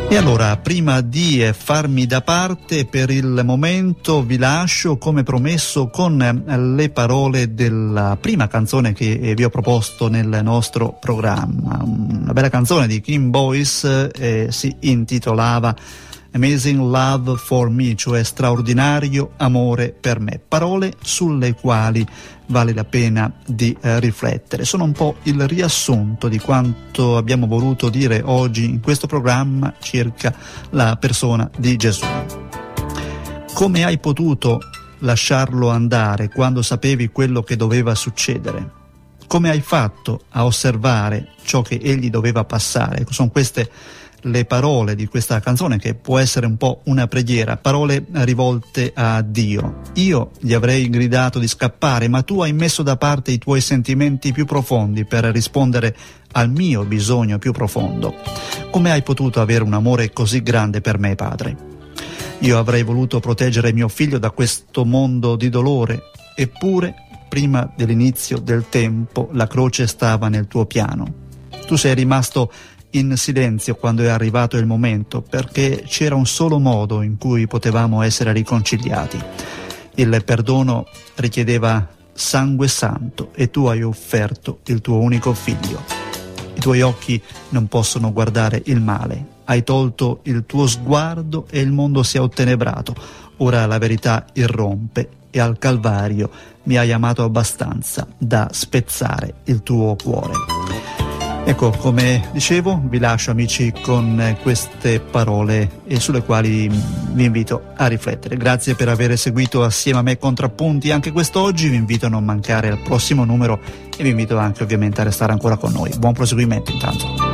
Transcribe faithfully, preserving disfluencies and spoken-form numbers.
E allora, prima di farmi da parte per il momento, vi lascio come promesso con le parole della prima canzone che vi ho proposto nel nostro programma. Una bella canzone di Kim Boyce, eh, si intitolava Amazing Love for Me, cioè straordinario amore per me. Parole sulle quali vale la pena di eh, riflettere. Sono un po' il riassunto di quanto abbiamo voluto dire oggi in questo programma circa la persona di Gesù. Come hai potuto lasciarlo andare quando sapevi quello che doveva succedere? Come hai fatto a osservare ciò che egli doveva passare? Sono queste le parole di questa canzone, che può essere un po' una preghiera, parole rivolte a Dio. Io gli avrei gridato di scappare, ma tu hai messo da parte i tuoi sentimenti più profondi per rispondere al mio bisogno più profondo. Come hai potuto avere un amore così grande per me, Padre? Io avrei voluto proteggere mio figlio da questo mondo di dolore, eppure prima dell'inizio del tempo la croce stava nel tuo piano. Tu sei rimasto in silenzio quando è arrivato il momento, perché c'era un solo modo in cui potevamo essere riconciliati. Il perdono richiedeva sangue santo e tu hai offerto il tuo unico figlio. I tuoi occhi non possono guardare il male. Hai tolto il tuo sguardo e il mondo si è ottenebrato. Ora la verità irrompe e al Calvario mi hai amato abbastanza da spezzare il tuo cuore. Ecco, come dicevo, vi lascio, amici, con queste parole e sulle quali vi invito a riflettere. Grazie per aver seguito assieme a me Contrappunti anche quest'oggi. Vi invito a non mancare al prossimo numero e vi invito anche ovviamente a restare ancora con noi. Buon proseguimento intanto.